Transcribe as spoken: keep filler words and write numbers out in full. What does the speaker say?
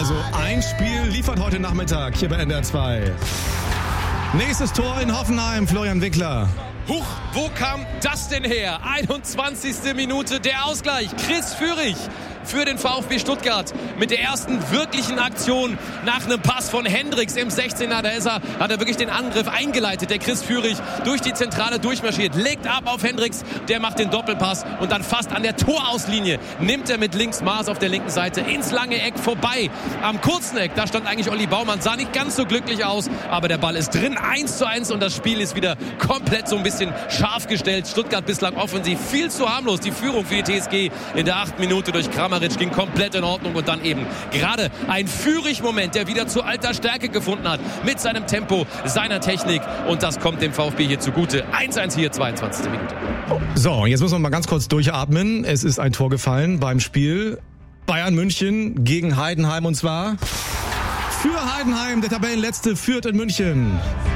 Also ein Spiel liefert heute Nachmittag hier bei N D R zwei. Nächstes Tor in Hoffenheim, Florian Wickler. Huch, wo kam das denn her? einundzwanzigste Minute, der Ausgleich. Chris Führig für den VfB Stuttgart mit der ersten wirklichen Aktion nach einem Pass von Hendricks im sechzehner. Da ist er, hat er wirklich den Angriff eingeleitet. Der Chris Führig durch die Zentrale durchmarschiert, legt ab auf Hendricks, der macht den Doppelpass und dann fast an der Torauslinie nimmt er mit links Maß auf der linken Seite ins lange Eck vorbei. Am kurzen Eck, da stand eigentlich Olli Baumann, sah nicht ganz so glücklich aus, aber der Ball ist drin, eins zu eins und das Spiel ist wieder komplett so ein bisschen scharf gestellt. Stuttgart bislang offensiv viel zu harmlos. Die Führung für die T S G in der achten Minute durch Kramaric ging komplett in Ordnung und dann eben gerade ein Führig-Moment, der wieder zu alter Stärke gefunden hat mit seinem Tempo, seiner Technik und das kommt dem VfB hier zugute. eins eins hier, zweiundzwanzigste Minute. So, jetzt müssen wir mal ganz kurz durchatmen. Es ist ein Tor gefallen beim Spiel Bayern München gegen Heidenheim und zwar für Heidenheim. Der Tabellenletzte führt in München.